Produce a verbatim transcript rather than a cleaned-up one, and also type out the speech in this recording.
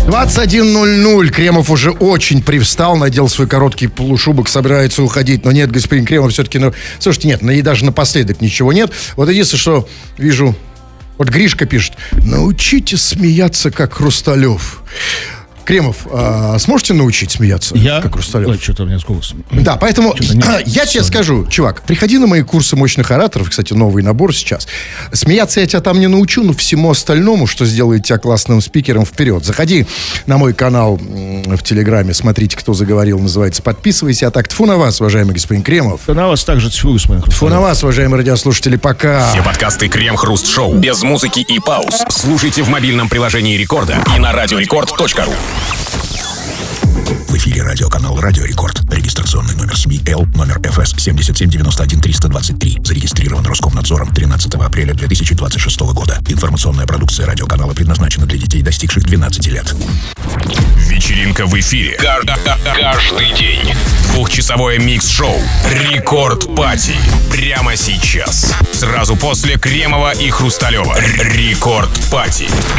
двадцать один ноль ноль. Кремов уже очень привстал, надел свой короткий полушубок, собирается уходить. Но нет, господин Кремов все-таки... Ну, слушайте, нет, ну и даже напоследок ничего нет. Вот единственное, что вижу... Вот Гришка пишет: научите смеяться, как Хрусталев. Кремов, а сможете научить смеяться, я? как Хрусталев? Ой, что-то у меня с голосом. Да, поэтому я тебе скажу, чувак, приходи на мои курсы мощных ораторов, кстати, новый набор сейчас. Смеяться я тебя там не научу, но всему остальному, что сделает тебя классным спикером, вперед. Заходи на мой канал в Телеграме, смотрите, кто заговорил, называется, подписывайся. А так, тьфу на вас, уважаемый господин Кремов. Да на вас также тьфу, господин Хрусталев. Тьфу на вас, уважаемые радиослушатели, пока. Все подкасты Крем-Хруст Шоу без музыки и пауз слушайте в мобильном приложении Рекорда и на радиорекорд точка ру. В эфире радиоканал «Радио Рекорд». Регистрационный номер СМИ Л, номер эф эс семь семь девять один три два три. Зарегистрирован Роскомнадзором тринадцатого апреля две тысячи двадцать шестого года. Информационная продукция радиоканала предназначена для детей, достигших двенадцати лет. Вечеринка в эфире. Каждый день. Двухчасовое микс-шоу «Рекорд Пати». Прямо сейчас. Сразу после Кремова и Хрусталева. Рекорд Пати.